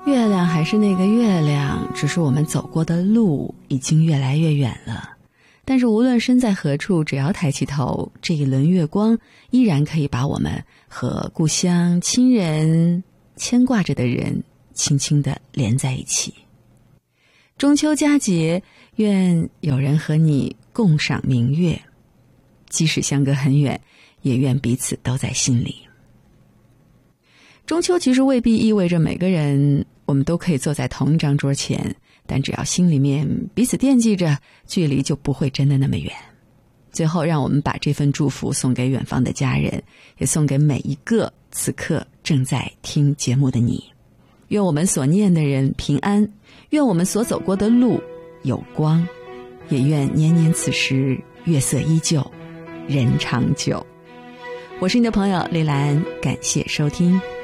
月亮还是那个月亮，只是我们走过的路已经越来越远了。但是无论身在何处，只要抬起头，这一轮月光依然可以把我们和故乡、亲人、牵挂着的人轻轻地连在一起。中秋佳节，愿有人和你共赏明月，即使相隔很远，也愿彼此都在心里。中秋其实未必意味着每个人我们都可以坐在同一张桌前，但只要心里面彼此惦记着，距离就不会真的那么远。最后让我们把这份祝福送给远方的家人，也送给每一个此刻正在听节目的你。愿我们所念的人平安，愿我们所走过的路有光，也愿年年此时月色依旧，人长久。我是你的朋友丽兰，感谢收听。